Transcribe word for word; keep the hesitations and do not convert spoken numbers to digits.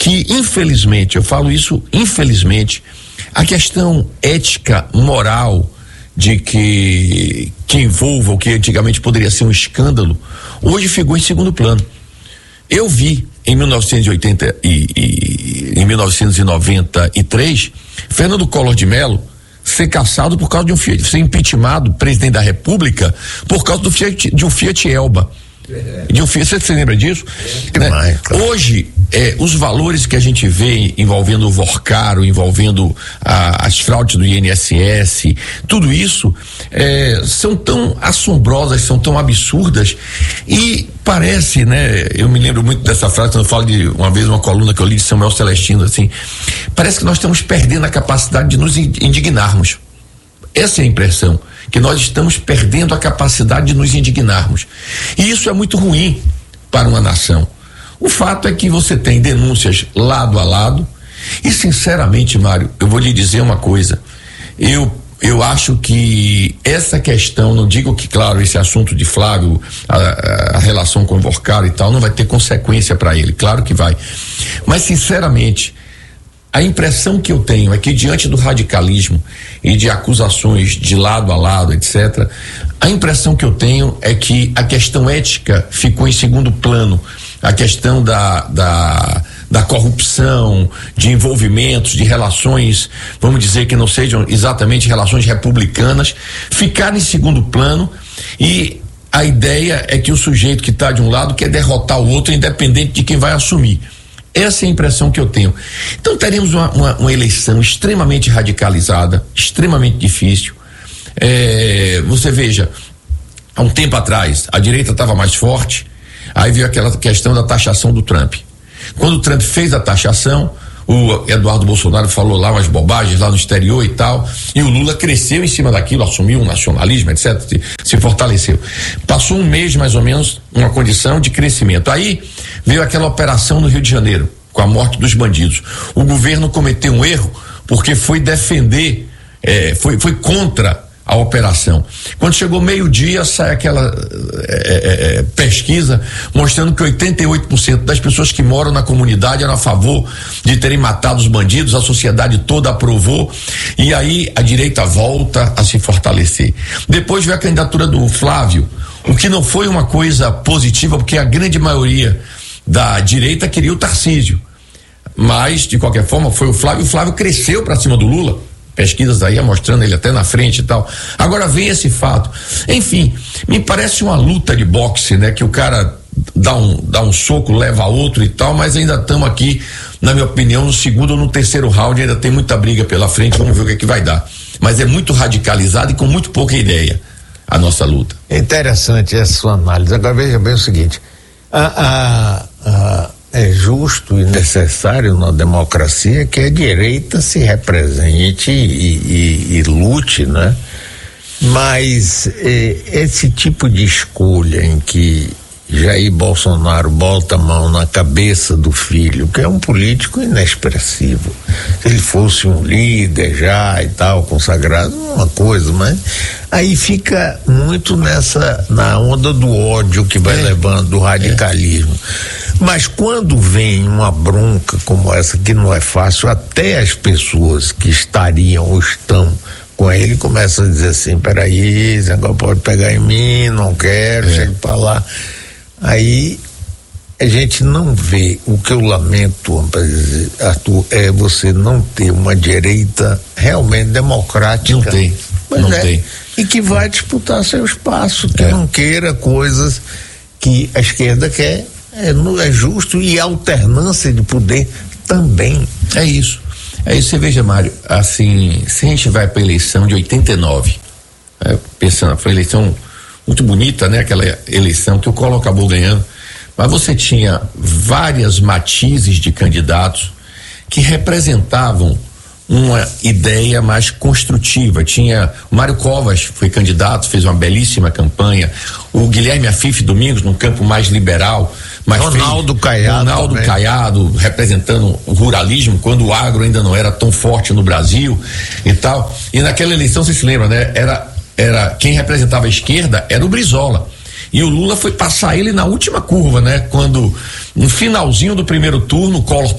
que, infelizmente, eu falo isso, infelizmente, a questão ética, moral, de que, que envolva o que antigamente poderia ser um escândalo, hoje ficou em segundo plano. Eu vi, em mil novecentos e oitenta e, e em mil novecentos e noventa e três, Fernando Collor de Mello ser cassado por causa de um Fiat, ser impeachmentado, presidente da República, por causa do Fiat, de um Fiat Elba. De um Fiat, você se lembra disso? É, né? Demais, claro. Hoje, é, os valores que a gente vê envolvendo o Vorcaro, envolvendo a, as fraudes do I N S S, tudo isso é, são tão assombrosas, são tão absurdas, e parece, né, eu me lembro muito dessa frase quando eu falo de uma vez uma coluna que eu li de Samuel Celestino, assim, parece que nós estamos perdendo a capacidade de nos indignarmos. Essa é a impressão, que nós estamos perdendo a capacidade de nos indignarmos. E isso é muito ruim para uma nação. O fato é que você tem denúncias lado a lado, e sinceramente, Mário, eu vou lhe dizer uma coisa, eu eu acho que essa questão, não digo que, claro, esse assunto de Flávio, a, a relação com o Vorcaro e tal, não vai ter consequência para ele, claro que vai, mas sinceramente, a impressão que eu tenho é que, diante do radicalismo e de acusações de lado a lado, etcétera, a impressão que eu tenho é que a questão ética ficou em segundo plano. A questão da, da, da corrupção, de envolvimentos, de relações, vamos dizer que não sejam exatamente relações republicanas, ficaram em segundo plano, e a ideia é que o sujeito que está de um lado quer derrotar o outro, independente de quem vai assumir. Essa é a impressão que eu tenho. Então teremos uma, uma, uma eleição extremamente radicalizada, extremamente difícil. É, você veja, há um tempo atrás a direita estava mais forte, aí veio aquela questão da taxação do Trump. Quando o Trump fez a taxação, o Eduardo Bolsonaro falou lá umas bobagens lá no exterior e tal, e o Lula cresceu em cima daquilo, assumiu um nacionalismo, etcétera, se, se fortaleceu. Passou um mês mais ou menos, uma condição de crescimento. Aí veio aquela operação no Rio de Janeiro, com a morte dos bandidos. O governo cometeu um erro porque foi defender, eh, foi, foi contra a operação. Quando chegou meio-dia, sai aquela é, é, pesquisa mostrando que oitenta e oito por cento das pessoas que moram na comunidade eram a favor de terem matado os bandidos, a sociedade toda aprovou, e aí a direita volta a se fortalecer. Depois veio a candidatura do Flávio, o que não foi uma coisa positiva, porque a grande maioria da direita queria o Tarcísio, mas de qualquer forma foi o Flávio. O Flávio cresceu para cima do Lula, pesquisas aí mostrando ele até na frente e tal. Agora vem esse fato. Enfim, me parece uma luta de boxe, né? Que o cara dá um, dá um soco, leva outro e tal, mas ainda estamos aqui, na minha opinião, no segundo ou no terceiro round, ainda tem muita briga pela frente, vamos ver o que é que vai dar. Mas é muito radicalizado e com muito pouca ideia a nossa luta. É interessante essa sua análise. Agora veja bem o seguinte, a, a, a é justo e necessário na democracia que a direita se represente e, e, e lute, né? Mas eh, esse tipo de escolha em que Jair Bolsonaro bota a mão na cabeça do filho, que é um político inexpressivo, se ele fosse um líder já e tal, consagrado, uma coisa, mas aí fica muito nessa, na onda do ódio que vai é. levando, do radicalismo. É. Mas quando vem uma bronca como essa, que não é fácil, até as pessoas que estariam ou estão com ele começam a dizer assim, peraí, esse negócio pode pegar em mim, não quero, é. chego pra lá. Aí a gente não vê, o que eu lamento, Arthur, é você não ter uma direita realmente democrática. Não tem, pois não é, tem. E que vai disputar seu espaço, que é. não queira coisas que a esquerda quer. É, não é justo, e alternância de poder também. É isso. É isso, você veja, Mário, assim, se a gente vai para a eleição de oitenta e nove, é, pensando, foi uma eleição muito bonita, né? Aquela eleição que o Collor acabou ganhando, mas você tinha várias matizes de candidatos que representavam uma ideia mais construtiva. Tinha o Mário Covas, foi candidato, fez uma belíssima campanha, o Guilherme Afif Domingos, num campo mais liberal, mas Ronaldo fez, Caiado Ronaldo também. Caiado representando o ruralismo quando o agro ainda não era tão forte no Brasil e tal. E naquela eleição, você se lembra, né? Era, era quem representava a esquerda era o Brizola. E o Lula foi passar ele na última curva, né? Quando no finalzinho do primeiro turno, o Collor